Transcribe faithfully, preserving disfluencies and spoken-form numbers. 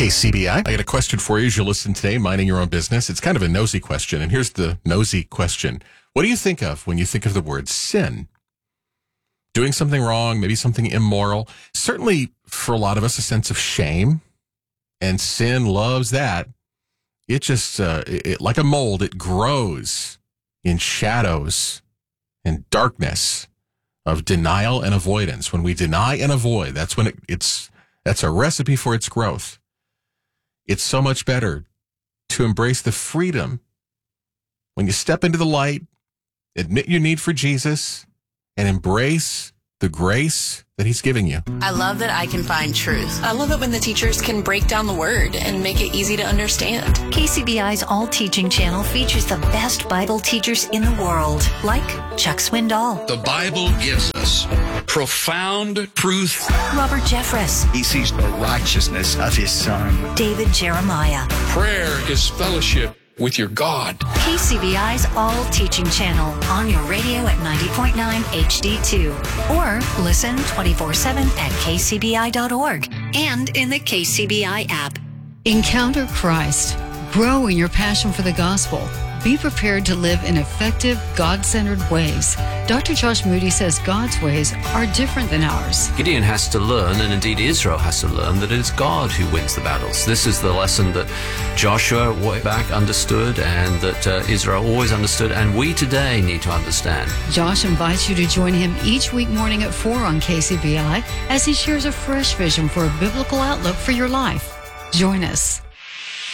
K C B I. I got a question for you as you listen today, minding your own business. It's kind of a nosy question, and here's the nosy question. What do you think of when you think of the word sin? Doing something wrong, maybe something immoral. Certainly, for a lot of us, a sense of shame, and sin loves that. It just, uh, it, like a mold, it grows in shadows and darkness of denial and avoidance. When we deny and avoid, that's when it, it's, that's a recipe for its growth. It's so much better to embrace the freedom when you step into the light, admit your need for Jesus, and embrace the grace that he's giving you. I love that I can find truth. I love it when the teachers can break down the word and make it easy to understand. K C B I's All Teaching channel features the best Bible teachers in the world, like Chuck Swindoll. The Bible gives us profound truth. Robert Jeffress. He sees the righteousness of his Son. David Jeremiah. Prayer is fellowship with your God. K C B I's All Teaching channel on your radio at ninety point nine H D two. Or listen twenty-four seven at K C B I dot org and in the K C B I app. Encounter Christ. Grow in your passion for the gospel. Be prepared to live in effective, God-centered ways. Doctor Josh Moody says God's ways are different than ours. Gideon has to learn, and indeed Israel has to learn, that it is God who wins the battles. This is the lesson that Joshua way back understood, and that uh, Israel always understood, and we today need to understand. Josh invites you to join him each week morning at four on K C B I as he shares a fresh vision for a biblical outlook for your life. Join us.